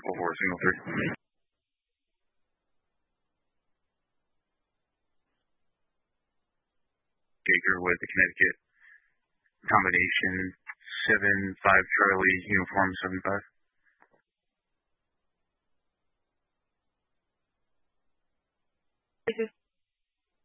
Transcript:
4 single 3. Baker with the Connecticut combination 7-5 Charlie uniform 75.